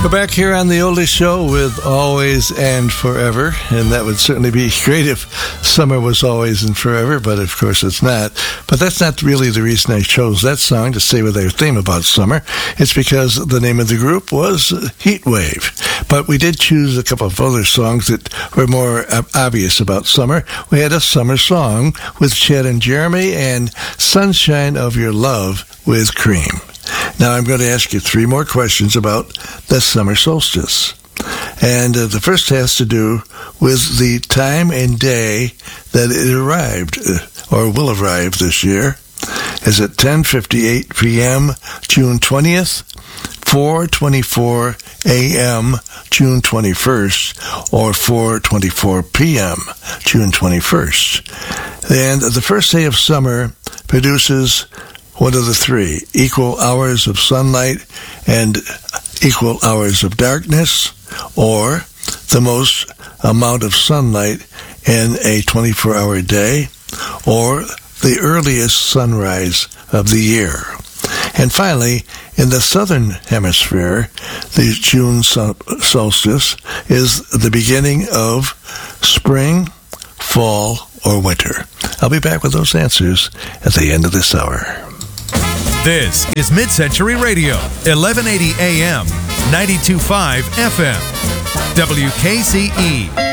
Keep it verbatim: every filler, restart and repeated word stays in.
We're back here on the Oldie Show with Always and Forever, and that would certainly be great if summer was always and forever, but of course it's not. But that's not really the reason I chose that song to stay with our theme about summer. It's because the name of the group was Heat Wave. But we did choose a couple of other songs that were more obvious about summer. We had a summer song with Chad and Jeremy and Sunshine of Your Love with Cream. Now I'm going to ask you three more questions about the summer solstice. And uh, the first has to do with the time and day that it arrived, uh, or will arrive this year. Is it ten fifty-eight p.m. June twentieth, four twenty-four a.m. June twenty-first, or four twenty-four p.m. June twenty-first? And the first day of summer produces one of the three: equal hours of sunlight and equal hours of darkness, or the most amount of sunlight in a twenty-four hour day, or the earliest sunrise of the year. And finally, in the southern hemisphere, the June solstice is the beginning of spring, fall, or winter. I'll be back with those answers at the end of this hour. This is Mid-Century Radio, eleven eighty A M, ninety-two point five F M, W K C E.